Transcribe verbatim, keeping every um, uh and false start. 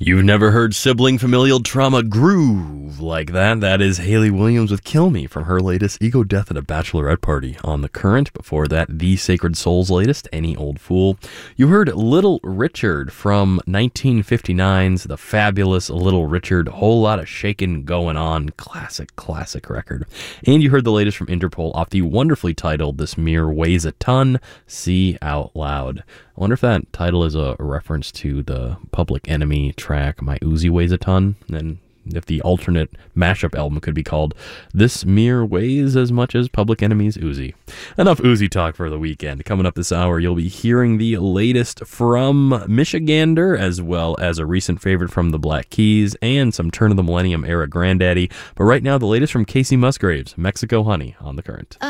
You've never heard sibling familial trauma groove like that. That is Hayley Williams with Kill Me from her latest Ego Death at a Bachelorette Party on The Current. Before that, The Sacred Soul's latest, Any Old Fool. You heard Little Richard from nineteen fifty-nine's The Fabulous Little Richard. Whole lot of shaking going on. Classic, classic record. And you heard the latest from Interpol off the wonderfully titled This Mirror Weighs a Ton, See Out Loud. I wonder if that title is a reference to the Public Enemy track, My Uzi Weighs a Ton, and if the alternate mashup album could be called This Mirror Weighs as Much as Public Enemy's Uzi. Enough Uzi talk for the weekend. Coming up this hour, you'll be hearing the latest from Michigander, as well as a recent favorite from the Black Keys, and some turn of the millennium era granddaddy. But right now, the latest from Casey Musgraves, Mexico Honey, on The Current.